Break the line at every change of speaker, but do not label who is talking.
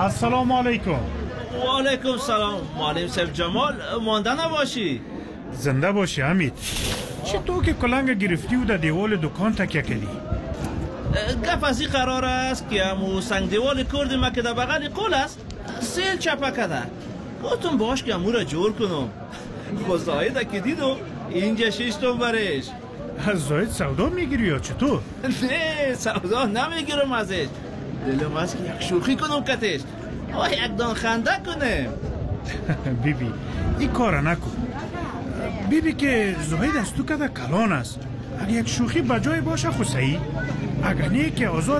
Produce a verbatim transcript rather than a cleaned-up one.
السلام علیکم.
و علیکم سلام. معلم صاحب جمال مانده نباشی.
زنده باشی حمید. چطور که کلنگ گرفتی و در دیوال دکان تکیه کردی؟
گپ از این قرار است که امو سنگ دیوال کرد ما که در بغل قول است سیل چپه کده. گفتم باش که امو را جور کنم. خود زاید که دیدم اینجا شیشتم برش.
از زاید سودا میگیری یا چطور؟
نه سودا نمیگیرم ازش. دلم است که یک شوخی کنم کتش و یک دان خنده کنم.
بیبی این کار نکن. بیبی که زاید از تو کده کلان است. اگه یک شوخی بجای باشه خو صحیح. اگه نه که آزار